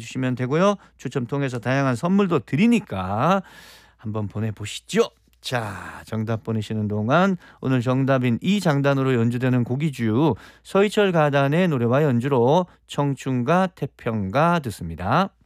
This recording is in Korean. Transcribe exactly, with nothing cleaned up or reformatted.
보내주시면 되고요. 추첨 통해서 다양한 선물도 드리니까 한번 보내보시죠. 자, 정답 보내시는 동안 오늘 정답인 이 장단으로 연주되는 곡이죠. 서희철 가단의 노래와 연주로 청춘가 태평가 듣습니다.